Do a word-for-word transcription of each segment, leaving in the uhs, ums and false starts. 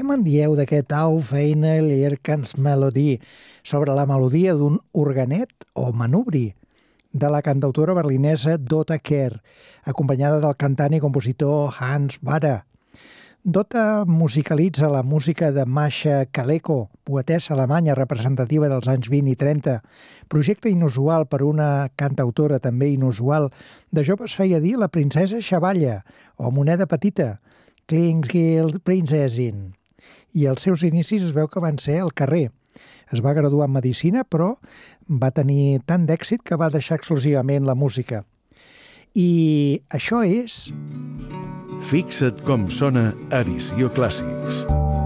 me'n dieu d'aquest Auf eine Leerkensmelodie sobre la melodia d'un organet o manubri de la cantautora berlinesa Dota Kehr, acompanyada del cantant i compositor Hans Bader. Dota musicalitza la música de Masha Kaleko, poetessa alemanya representativa dels anys vint i trenta, projecte inusual per una cantautora també inusual. De jove es feia dir la princesa Xavalla o moneda petita, Klingel Prinzessin, i els seus inicis es veu que van ser al carrer. Es va graduar en Medicina, però va tenir tant d'èxit que va deixar exclusivament la música. I això és... Fixa't com sona Edició Clàssics.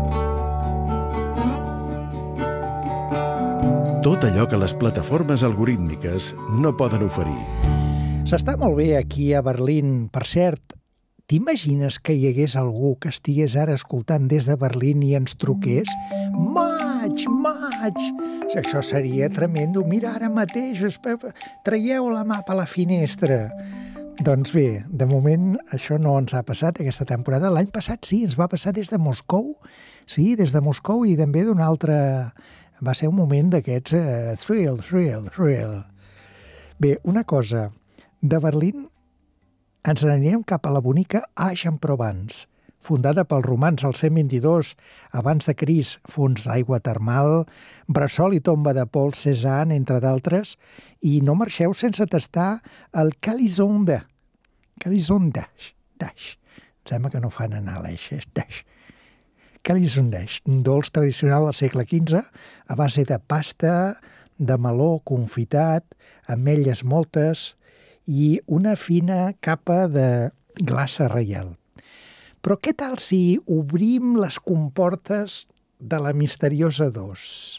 Tot allò que les plataformes algorítmiques no poden oferir. S'està molt bé aquí a Berlín. Per cert, t'imagines que hi hagués algú que estigués ara escoltant des de Berlín i ens truqués? Maig, maig! Això seria tremendo. Mira, ara mateix, traieu la mà a la finestra. Doncs bé, de moment això no ens ha passat aquesta temporada. L'any passat sí, ens va passar des de Moscou, sí, des de Moscou i també d'un altre... Va ser un moment d'aquests uh, thrill, thrill, thrill. Bé, una cosa, de Berlín ens anirem cap a la bonica Aix-en-Provence, fundada pels romans al cent vint-i-dos abans de Crist, fons d'aigua termal, bressol i tomba de Paul Cézanne, entre d'altres, i no marxeu sense tastar el Calisonde. Calisonde, daix. Em sembla que no fan anar l'eix, és daix. Calisonde, un dolç tradicional del segle quinze, a base de pasta, de meló confitat, ametlles moltes i una fina capa de glaça reial. Però què tal si obrim les comportes de la misteriosa dos?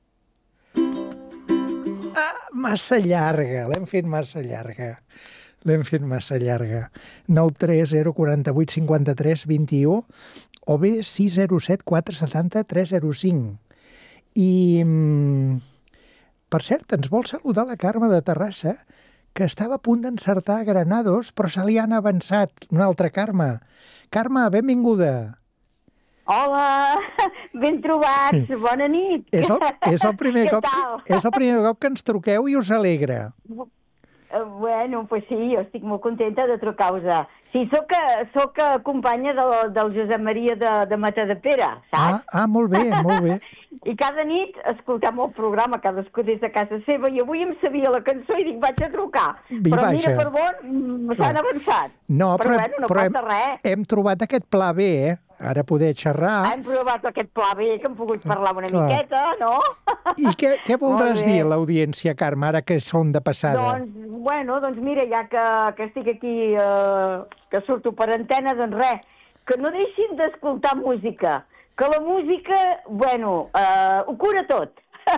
Ah, massa llarga, l'hem fet massa llarga. L'hem fet massa llarga. nou tres zero quatre vuit cinc tres dos u o bé sis zero set quatre set zero tres zero cinc. I, per cert, ens vol saludar la Carme de Terrassa, que estava a punt d'encertar Granados, però se li han avançat. Una altra Carme. Carme, benvinguda. Hola, ben trobats, bona nit. És el, és el primer cop, és el primer cop que ens truqueu i us alegra. Bueno, pues sí, jo estic molt contenta de trucar-vos. Sí, soc, soc companya del, del Josep Maria de, de Matadepera, saps? Ah, ah, molt bé, molt bé. I cada nit escoltem el programa, cadascú des de casa seva, i avui em sabia la cançó i dic, vaig a trucar. Vi, però vaja. mira, per bon, s'han avançat. No, però, però, bueno, no però passa hem, res. hem trobat aquest pla bé, eh? Ara poder xerrar. Hem provat aquest pla bé, que hem pogut parlar una Clar. miqueta, no? I què, què voldràs Molt bé. dir a l'audiència, Carme, ara que som de passada? Doncs, bueno, doncs mira, ja que, que estic aquí, eh, que surto per antena, doncs res, que no deixin d'escoltar música, que la música, bueno, eh, ho cura tot,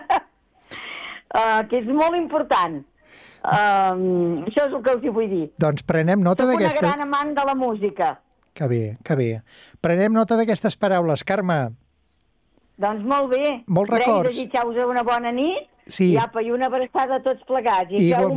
uh, que és molt important. Um, això és el que els hi vull dir. Doncs prenem nota Soc una d'aquesta... gran amant de la música. Que bé, que bé. Prenem nota d'aquestes paraules, Carme. Doncs molt bé. Molts records. Res, desitjar-vos una bona nit. Sí. I apa, i una abraçada a tots plegats. I Igualment.